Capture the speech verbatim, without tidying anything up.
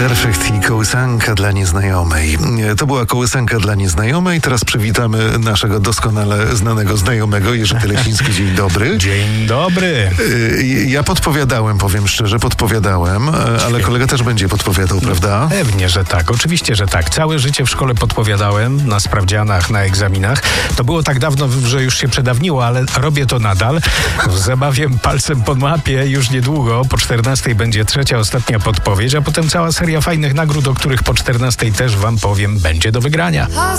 Perfekt i kołysanka dla nieznajomej. To była kołysanka dla nieznajomej. Teraz przywitamy naszego doskonale znanego znajomego, Jerzy Telesiński. Dzień dobry. Dzień dobry. Ja podpowiadałem, powiem szczerze, podpowiadałem, ale kolega też będzie podpowiadał, prawda? Pewnie, że tak. Oczywiście, że tak. Całe życie w szkole podpowiadałem, na sprawdzianach, na egzaminach. To było tak dawno, że już się przedawniło, ale robię to nadal. W zabawie palcem po mapie już niedługo, po czternastej będzie trzecia, ostatnia podpowiedź, a potem cała seria fajnych nagród, o których po czternastej też wam powiem, będzie do wygrania.